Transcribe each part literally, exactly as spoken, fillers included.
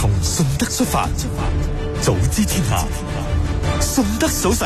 從順德出發，早知天下，順德早晨。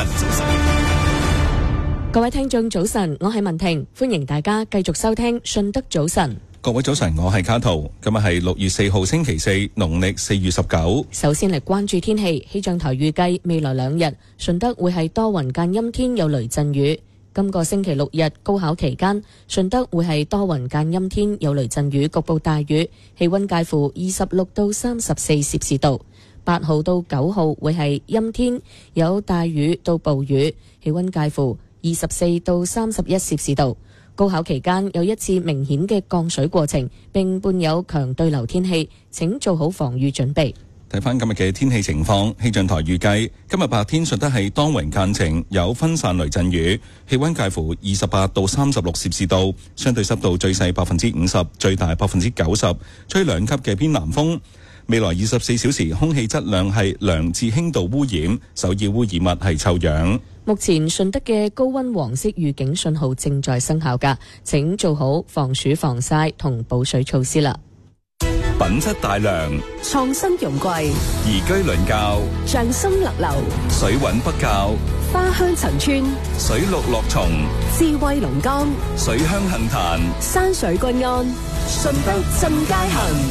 各位聽眾早晨，我係文婷，歡迎大家繼續收聽順德早晨。 各位早晨，我係卡圖。今日係六月四號星期四，農曆四月十九。 首先嚟關注天氣，氣象台預計未來兩日順德會係多雲間陰天，有雷陣雨。今個星期六日高考期間，順德會係多雲間陰天，有雷陣雨，局部大雨，氣溫介乎二十六到三十四攝氏度。八號到九號會係陰天，有大雨到暴雨，氣溫介乎二十四到三十一攝氏度。高考期間有一次明顯嘅降水過程，並伴有強對流天氣，請做好防禦準備。 睇翻今日嘅天氣情況，氣象台預計今日白天順德係多雲間晴，有分散雷陣雨，氣溫介乎二十八到三十六攝氏度，相對濕度最細百分之五十，最大百分之九十，吹兩級嘅偏南風。未來二十四小時空氣質量係良至輕度污染，首要污染物係臭氧。 目前順德嘅高溫黃色預警信號正在生效㗎，請做好防暑防曬同補水措施啦。 品質大良， 創新容貴， 宜居鄰教， 匠心立流， 水穩不教， 花香陳村， 水綠樂松， 智慧龍崗， 水鄉杏壇， 山水均安，順德浸佳行。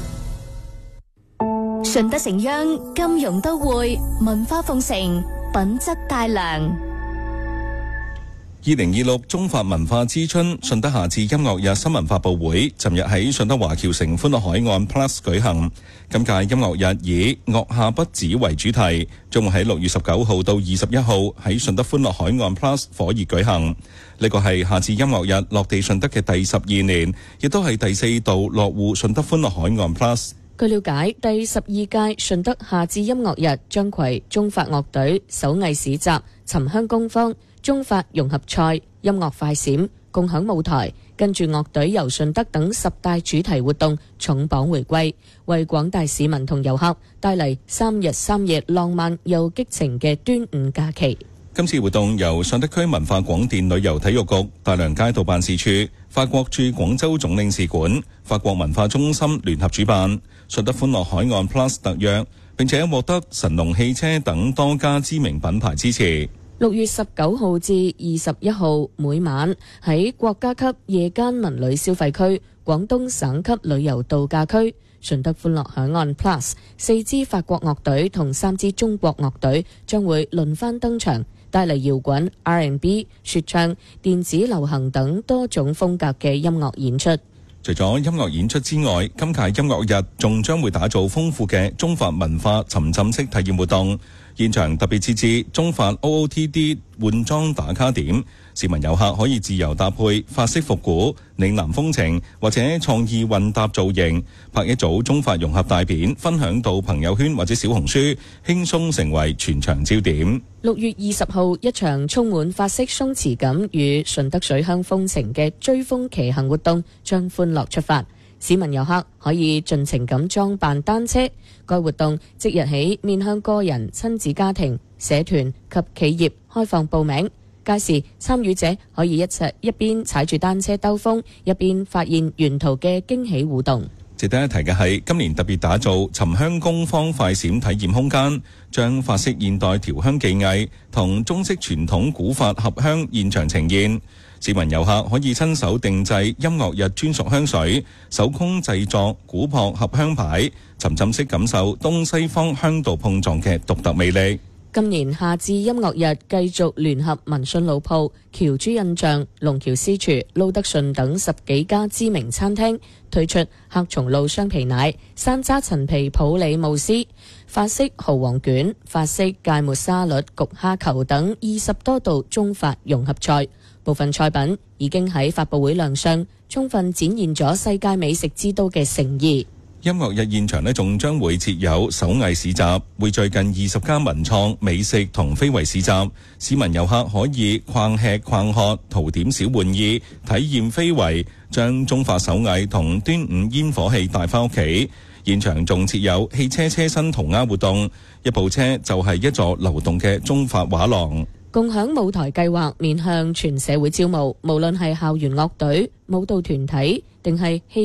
順德城央金融都會，文化奉承，品質大良。 二零二六中法文化之春順德夏至音樂日新聞發佈會，尋日喺順德華僑城歡樂海岸 Plus 舉行。今屆音樂日以樂下不止為主題，將會喺六月十九號到二十一號喺順德歡樂海岸 Plus 火熱舉行。呢個係夏至音樂日落地順德嘅第十二年，亦都係第四度落戶順德歡樂海岸 Plus。 據了解，第十二屆順德夏至音樂日將攜中法樂隊、手藝市集、沉香工坊、中法融合賽、音樂快閃、共享舞台，跟住樂隊遊順德等十大主題活動重磅回歸，為廣大市民同遊客帶嚟三日三夜浪漫又激情嘅端午假期。 今次活動由順德區文化廣電旅遊體育局、大良街道辦事處、法國駐廣州總領事館、法國文化中心聯合主辦，順德歡樂海岸 Plus 特約，並且獲得神龍汽車等多家知名品牌支持。 六月十九號至二十一號每晚喺國家級夜間文旅消費區、廣東省級旅遊度假區、順德歡樂海岸 Plus 四支法國樂隊同三支中國樂隊將會輪番登場，帶嚟搖滾、R and B、說唱、電子流行等多種風格嘅音樂演出。 除咗音樂演出之外，今屆音樂日仲將會打造豐富嘅中法文化沉浸式體驗活動。現場特別設置中法 O O T D 換裝打卡點，市民遊客可以自由搭配法式復古、嶺南風情或者創意混搭造型，拍一組中法融合大片，分享到朋友圈或者小紅書，輕鬆成為全場焦點。 六月二十號，一場充滿法式鬆弛感與順德水鄉風情嘅追風騎行活動將歡樂出發。市民遊客可以盡情咁裝扮單車，該活動即日起面向個人、親子家庭、社團及企業開放報名。屆時參與者可以一齊一邊踩住單車兜風，一邊發現沿途嘅驚喜互動。 值得一提嘅係，今年特別打造沉香工坊快閃體驗空間，將法式現代調香技藝同中式傳統古法合香現場呈現。市民遊客可以親手定製音樂日專屬香水，手工製作古樸合香牌，沉浸式感受東西方香道碰撞嘅獨特魅力。 今年夏至音樂日繼續聯合民信老鋪、僑珠印象、龍橋私廚、撈德順等十幾家知名餐廳推出黑松露雙皮奶、山楂陳皮普洱慕斯、法式蠔皇卷、法式芥末沙律、焗蝦球等二十多道中法融合菜。部分菜品已經喺發佈會亮相，充分展現咗世界美食之都嘅誠意。 音樂日現場呢，仲將會設有手藝市集，匯聚近二十家文創美食同非遺市集，市民遊客可以逛吃逛喝，淘點小玩意，體驗非遺，將中法手藝同端午煙火氣帶翻屋企。現場仲設有汽車車身塗鴉活動，一部車就係一座流動嘅中法畫廊。 共享舞台計劃面向全社會招募，無論係校園樂隊、舞蹈團體定係戲曲、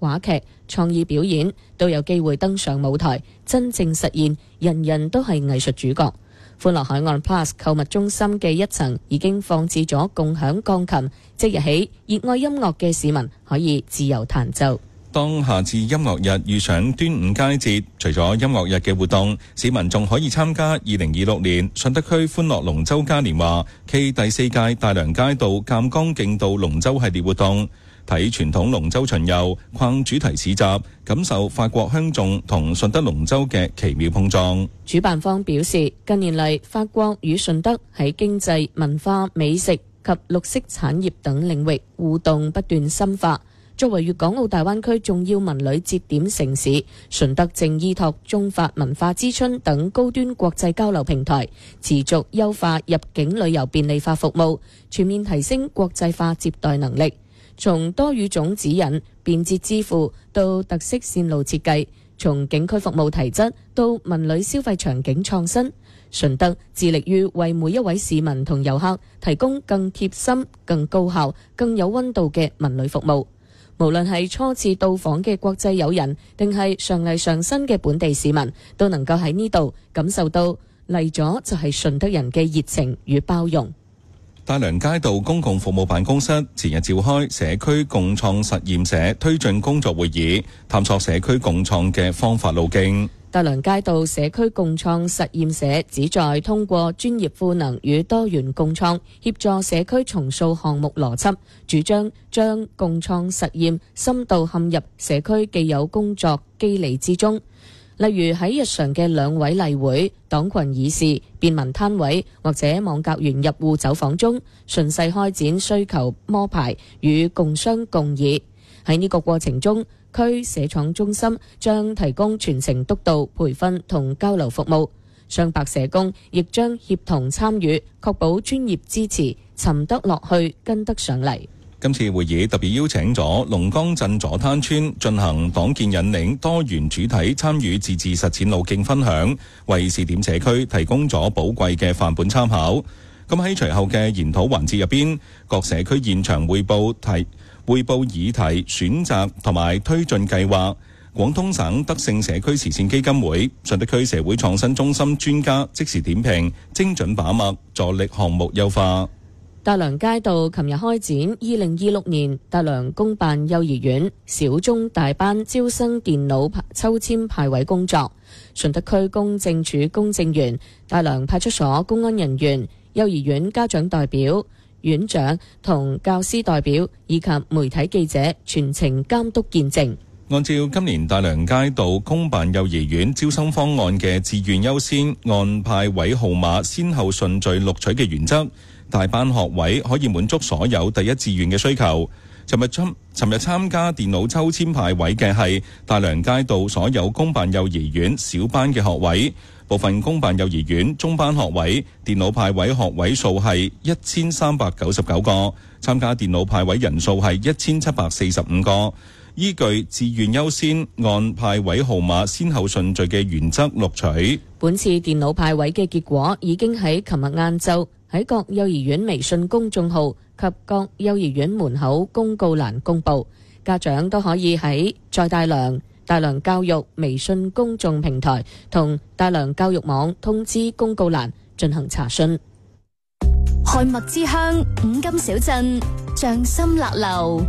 話劇、創意表演都有機會登上舞台，真正實現人人都係藝術主角。歡樂海岸 Plus 購物中心嘅一層已經放置咗共享鋼琴，即日起熱愛音樂嘅市民可以自由彈奏。 當夏至音樂日遇上端午佳節，除咗音樂日嘅活動，市民仲可以參加二零二六年順德區歡樂龍舟嘉年華暨第四屆大良街道鑑江競渡龍舟系列活動，睇傳統龍舟巡遊、逛主題市集，感受法國香頌同順德龍舟嘅奇妙碰撞。 主辦方表示，近年嚟法國與順德喺經濟、文化、美食及綠色產業等領域互動不斷深化。作為粵港澳大灣區重要文旅節點城市，順德正依託中法文化之春等高端國際交流平台，持續優化入境旅遊便利化服務，全面提升國際化接待能力。從多語種指引、便捷支付到特色線路設計，從景區服務提質到文旅消費場景創新，順德致力於為每一位市民同遊客提供更貼心、更高效、更有溫度嘅文旅服務。無論係初次到訪嘅國際友人，定係常嚟常新嘅本地市民，都能夠喺呢度感受到嚟咗就係順德人嘅熱情與包容。 大良街道公共服務辦公室前日召開社區共創實驗社推進工作會議，探索社區共創嘅方法路徑。 大良街道社區共創實驗社旨在通過專業賦能與多元共創，協助社區重塑項目邏輯，主張將共創實驗深度嵌入社區既有工作機理之中。例如喺日常嘅兩位例會、黨群議事、便民攤位或者網格員入戶走訪中，順勢開展需求摸排與共商共議。喺呢個過程中，區社創中心將提供全程督導、培訓同交流服務，雙白社工亦將協同參與，確保專業支持尋得落去、跟得上嚟。 今次會議特別邀請咗龍崗鎮佐灘村進行黨建引領多元主體參與自治實踐路徑分享，為試點社區提供咗寶貴嘅範本參考。咁喺隨後嘅研討環節入邊，各社區現場匯報提匯報議題、選擇同埋推進計劃。廣東省德勝社區慈善基金會、順德區社會創新中心專家即時點評，精準把脈，助力項目優化。 大良街道琴日開展二零二六年大良公辦幼兒園小中大班招生電腦抽籤派位工作，順德區公證處公證員、大良派出所公安人員、幼兒園家長代表、院長同教師代表以及媒體記者全程監督見證。 按照今年大良街道公辦幼兒園招生方案嘅志願優先按派位號碼先後順序錄取嘅原則，大班學位可以滿足所有第一志願嘅需求。尋日參尋日參加電腦抽籤派位嘅係大良街道所有公辦幼兒園小班嘅學位，部分公辦幼兒園中班學位電腦派位學位數係一千三百九十九個，參加電腦派位人數係一千七百四十五個。依據志願優先按派位號碼先後順序嘅原則錄取。 本次電腦派位嘅結果已經喺琴日晏晝喺各幼兒園微信公眾號及各幼兒園門口公告欄公佈，家長都可以喺在大良、大良教育微信公眾平台同大良教育網通知公告欄進行查詢。 漢物之鄉五金小鎮匠心立流。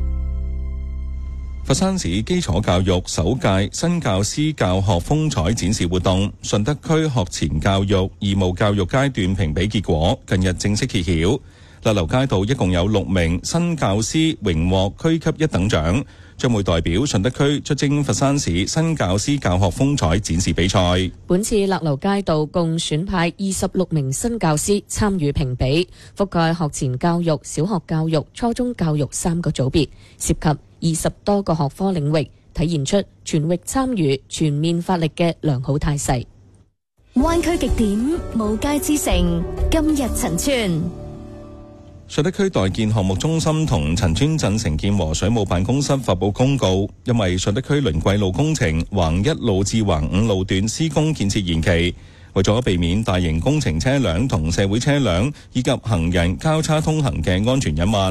佛山市基礎教育首屆新教師教學風采展示活動，順德區學前教育義務教育階段評比結果近日正式揭曉。立流街道一共有六名新教師榮獲區級一等獎，將會代表順德區出征佛山市新教師教學風采展示比賽。 本次立流街道共選派二十六名新教師參與評比，覆蓋學前教育、小學教育、初中教育三個組別，涉及二十多個學科領域，體現出全域參與、全面發力嘅良好態勢。 灣區極點無界之城，今日陳村。 順德區代建項目中心同陳村鎮城建和水務辦公室發布公告，因為順德區輪桂路工程橫一路至橫五路段施工建設延期，為咗避免大型工程車輛同社會車輛以及行人交叉通行嘅安全隱患，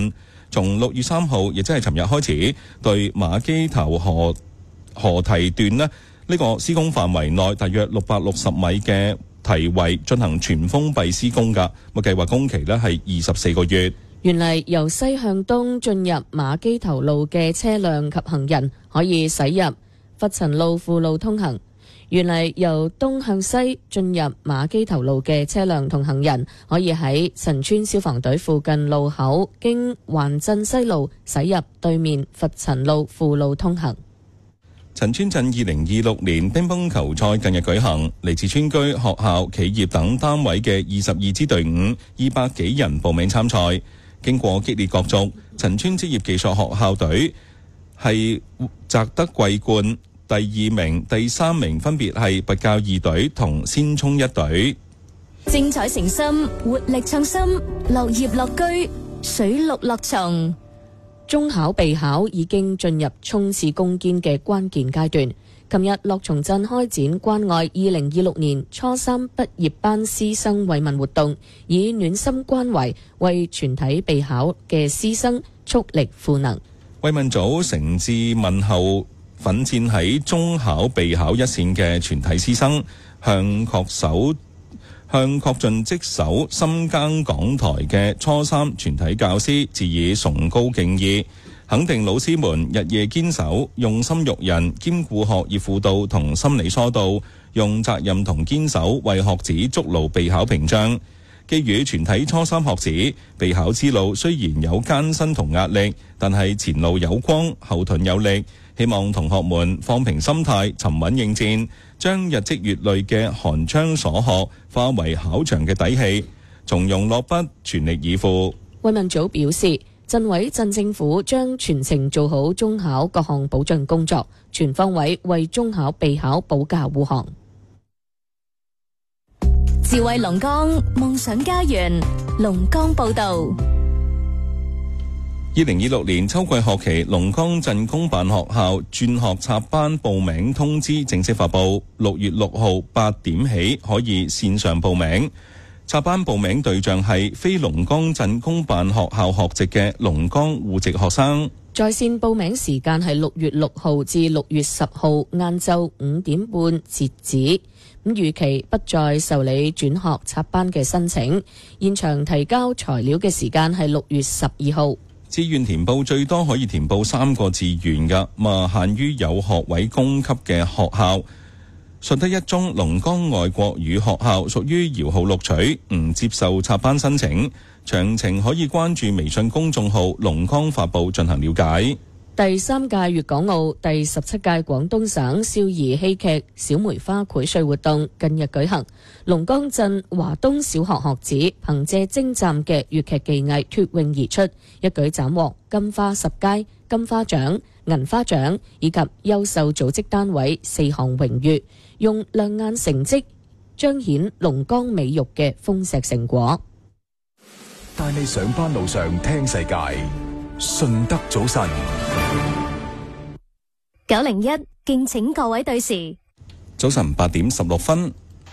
從六月三號，亦即係尋日開始，對馬基頭河河堤段呢，呢個施工範圍內大約六百六十米嘅堤圍進行全封閉施工㗎。咁計劃工期呢係二十四個月。 原嚟由西向東進入馬基頭路嘅車輛及行人可以駛入佛塵路輔路通行。原嚟由東向西進入馬基頭路嘅車輛同行人可以喺陳村消防隊附近路口經環鎮西路駛入對面佛塵路輔路通行。 陳村鎮二零二六年乒乓球賽近日舉行，嚟自村居、學校、企業等單位嘅二十二支隊伍，二百幾人報名參賽。經過激烈角逐，陳村職業技術學校隊係摘得季冠。第二名、第三名分別係拔教二隊同先衝一隊。 精彩誠心，活力創新，樂業樂居，水陸樂從。 中考備考已經進入衝刺攻堅嘅關鍵階段。琴日樂從鎮開展關愛二零二六年初三畢業班師生慰問活動，以暖心關懷為全體備考嘅師生蓄力賦能。 慰問組誠摯問候奮戰喺中考備考一線嘅全體師生，向恪守向恪盡職守深耕港台嘅初三全體教師致以崇高敬意，肯定老師們日夜堅守、用心育人，兼顧學業輔導同心理疏導，用責任同堅守為學子築牢備考屏障。寄語全體初三學子，備考之路雖然有艱辛同壓力，但係前路有光，後盾有力。希望同學們放平心態，沉穩應戰，將日積月累嘅寒窗所學化為考場嘅底氣，從容落筆，全力以赴。 慰問組表示，鎮委鎮政府將全程做好中考各項保障工作，全方位為中考備考保駕護航。 智慧龍崗，夢想家園，龍崗報道。 二零二六年秋季學期龍崗鎮公辦學校轉學插班報名通知正式發布，六月六號八點起可以線上報名。插班報名對象係非龍崗鎮公辦學校學籍嘅龍崗戶籍學生。 在線報名時間係六月六號至六月十號晏晝五點半截止。咁預期不再受理轉學插班嘅申請，現場提交材料嘅時間係六月十二號。 志願填報最多可以填報三個志願㗎，嘛限於有學位供給嘅學校。順德一中龍崗外國語學校屬於搖號錄取，唔接受插班申請。詳情可以關注微信公眾號龍崗發布進行了解。 第三屆粵港澳第十七屆廣東省少兒戲劇小梅花薈萃活動近日舉行，龍崗鎮華東小學學子憑借精湛嘅粵劇技藝脫穎而出，一舉斬獲金花十佳、金花獎、銀花獎以及優秀組織單位四項榮譽，用亮眼成績彰顯龍崗美育嘅豐碩成果。 帶你上班路上聽世界，順德早晨九零一，敬請各位對時。 早晨八點十六分。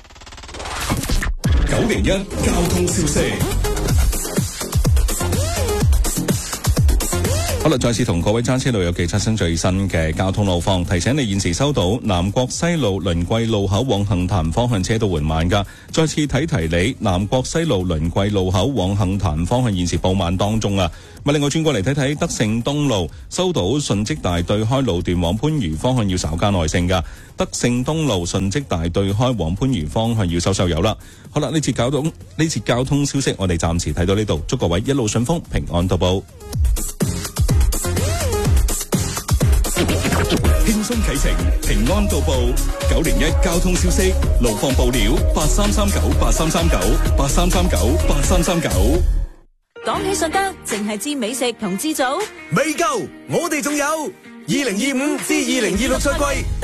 九零一交通消息。 好啦，再次同各位揸車路友記刷新最新嘅交通路況，提醒你現時收到南國西路輪桂路口往杏壇方向車道緩慢噶。再次提提你，南國西路輪桂路口往杏壇方向現時報慢當中啊。咁另外轉過嚟睇睇德勝東路，收到順積大對開路段往番禺方向要稍加耐性噶。德勝東路順積大對開往番禺方向要收收油啦。好啦，呢次交通呢次交通消息我哋暫時睇到呢度，祝各位一路順風，平安到埗。 輕鬆啟程，平安到埗。九零一交通消息，路況報料八三三九八三三九八三三九八三三九。 講起順德，淨係知美食同知祖， 未夠，我哋仲有二零二五至二零二六賽季